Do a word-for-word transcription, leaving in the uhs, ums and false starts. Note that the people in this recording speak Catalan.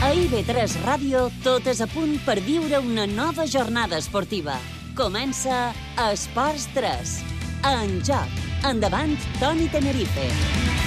A I V tres Ràdio tot és a punt per viure una nova jornada esportiva. Comença Esports tres. En joc. Endavant, Toni Tenerife.